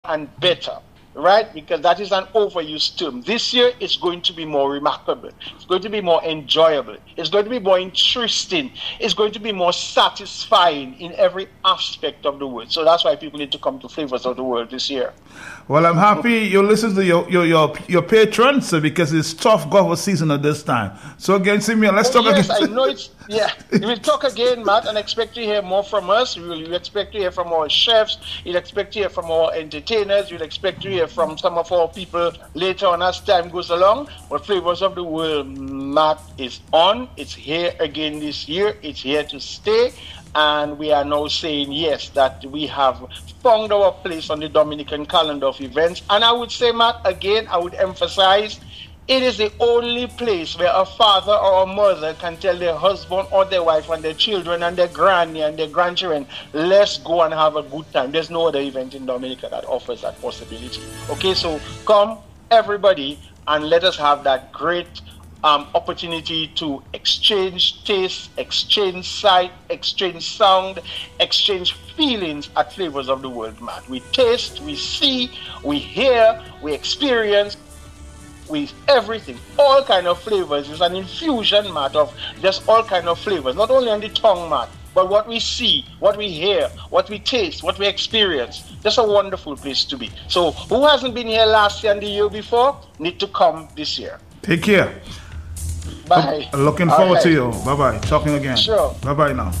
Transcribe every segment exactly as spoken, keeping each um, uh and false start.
and better. Right? Because that is an overused term. This year it's going to be more remarkable. It's going to be more enjoyable. It's going to be more interesting. It's going to be more satisfying in every aspect of the world. So that's why people need to come to Flavors of the World this year. Well, I'm happy you listen to your your your, your patrons, sir, because it's tough golf season at this time. So again, Simeon, let's oh, talk yes, again. I know it's, yeah. We'll talk again, Matt, and expect to hear more from us. We'll, we'll expect to hear from our chefs. You'll expect to hear from our entertainers. You'll expect to hear from some of our people later on as time goes along. But Flavors of the World, Matt, is on. It's here again this year. It's here to stay. And we are now saying, yes, that we have found our place on the Dominican calendar of events. And I would say, Matt, again, I would emphasize, it is the only place where a father or a mother can tell their husband or their wife and their children and their granny and their grandchildren, let's go and have a good time. There's no other event in Dominica that offers that possibility. Okay, so come, everybody, and let us have that great um, opportunity to exchange taste, exchange sight, exchange sound, exchange feelings at Flavors of the World, Matt. We taste, we see, we hear, we experience, with everything, all kind of flavors. It's an infusion, Matt, of just all kind of flavors, not only on the tongue, Matt, but what we see, what we hear, what we taste, what we experience. Just a wonderful place to be. So who hasn't been here last year and the year before, need to come this year. Take care. Bye. Looking forward right. to you. Bye-bye. Talking again. Sure. Bye-bye now.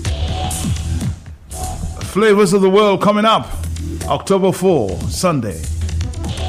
Flavors of the World coming up October fourth, Sunday.